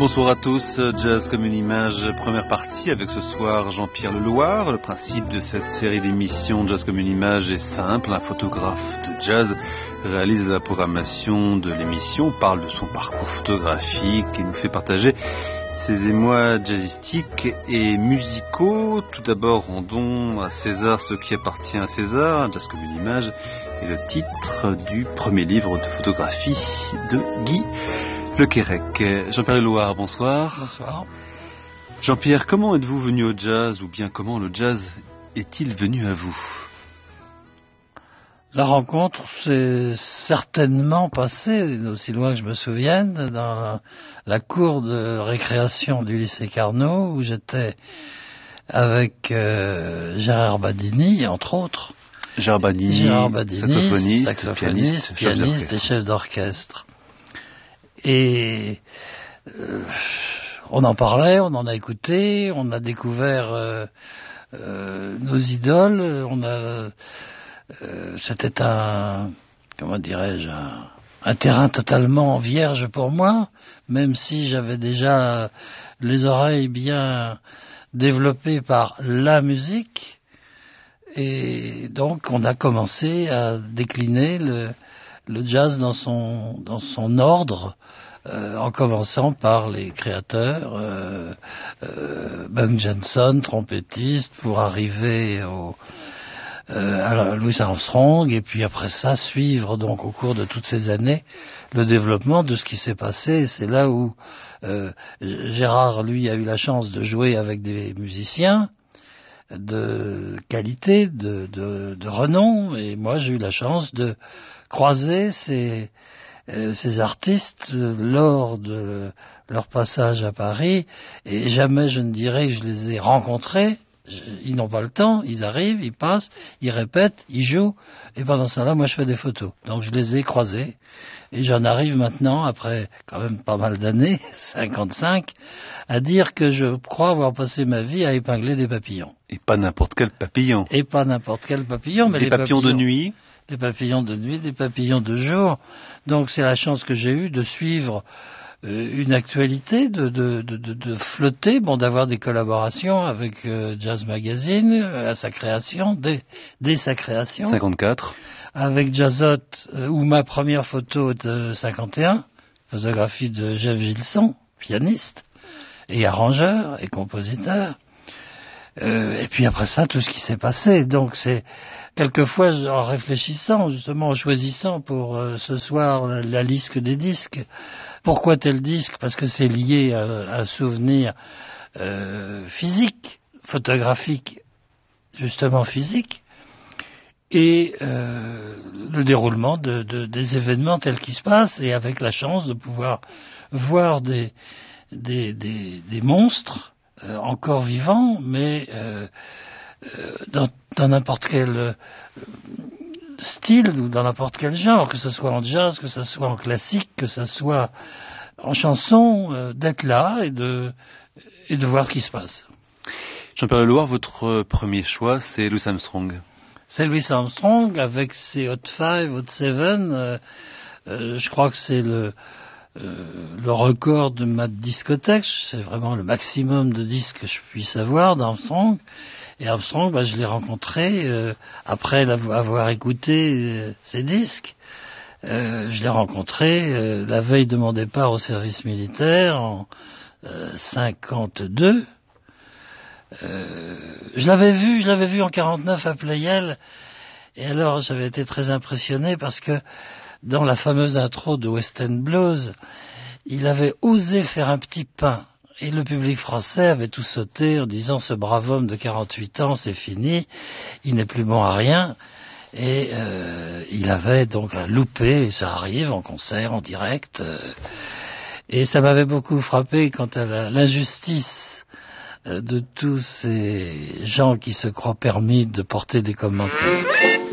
Bonsoir à tous, Jazz comme une image, première partie avec ce soir Jean-Pierre Leloir. Le principe de cette série d'émissions Jazz comme une image est simple, un photographe de jazz réalise la programmation de l'émission, parle de son parcours photographique et nous fait partager ses émois jazzistiques et musicaux. Tout d'abord, rendons à César ce qui appartient à César, Jazz comme une image est le titre du premier livre de photographie de Guy Le Quérec. Jean-Pierre Leloir, bonsoir. Bonsoir. Jean-Pierre, comment êtes-vous venu au jazz, ou bien comment le jazz est-il venu à vous? La rencontre s'est certainement passée, aussi loin que je me souvienne, dans la cour de récréation du lycée Carnot, où j'étais avec Gérard Badini, entre autres. Gérard Badini, saxophoniste, pianiste et chef d'orchestre. Et on en parlait, on en a écouté, on a découvert nos idoles, c'était un terrain totalement vierge pour moi, même si j'avais déjà les oreilles bien développées par la musique. Et donc on a commencé à décliner le jazz dans son ordre, en commençant par les créateurs, Bunk Johnson, trompettiste, pour arriver à Louis Armstrong, et puis après ça suivre donc au cours de toutes ces années le développement de ce qui s'est passé. Et c'est là où Gérard, lui, a eu la chance de jouer avec des musiciens de qualité, de renom, et moi j'ai eu la chance de croiser ces artistes lors de leur passage à Paris, et jamais je ne dirais que je les ai rencontrés. Ils n'ont pas le temps, ils arrivent, ils passent, ils répètent, ils jouent, et pendant ce temps-là, moi je fais des photos. Donc je les ai croisés, et j'en arrive maintenant, après quand même pas mal d'années, 55, à dire que je crois avoir passé ma vie à épingler des papillons. Et pas n'importe quel papillon. Et pas n'importe quel papillon, mais des papillons de nuit. Des papillons de nuit, des papillons de jour. Donc c'est la chance que j'ai eue de suivre une actualité, de flotter, d'avoir des collaborations avec Jazz Magazine à sa création, dès sa création. 54. Avec Jazzot, où ma première photo de 51, photographie de Jeff Gilson, pianiste et arrangeur et compositeur. Et puis après ça, tout ce qui s'est passé. Donc c'est quelquefois, en réfléchissant, justement, en choisissant pour ce soir la liste des disques. Pourquoi tel disque? Parce que c'est lié à un souvenir physique, photographique, justement physique, et le déroulement des événements tels qu'ils se passent, et avec la chance de pouvoir voir des monstres encore vivants, mais dans n'importe quel style ou dans n'importe quel genre, que ce soit en jazz, que ce soit en classique, que ce soit en chanson, d'être là et de voir ce qui se passe. Jean-Pierre Leloir, votre premier choix, c'est Louis Armstrong. C'est Louis Armstrong avec ses Hot 5, Hot 7. Je crois que c'est le record de ma discothèque. C'est vraiment le maximum de disques que je puisse avoir d'Armstrong. Et Armstrong, je l'ai rencontré après avoir écouté ses disques. Je l'ai rencontré la veille de mon départ au service militaire en 52. Je l'avais vu en 49 à Pleyel. Et alors j'avais été très impressionné parce que dans la fameuse intro de West End Blues, il avait osé faire un petit pain. Et le public français avait tout sauté en disant « Ce brave homme de 48 ans, c'est fini, il n'est plus bon à rien ». Et il avait donc loupé, ça arrive, en concert, en direct. Et ça m'avait beaucoup frappé quant à l'injustice de tous ces gens qui se croient permis de porter des commentaires.